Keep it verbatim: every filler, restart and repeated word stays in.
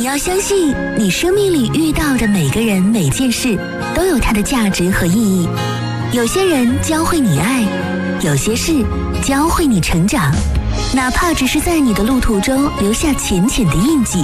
你要相信，你生命里遇到的每个人、每件事都有它的价值和意义。有些人教会你爱，有些事教会你成长，哪怕只是在你的路途中留下浅浅的印记，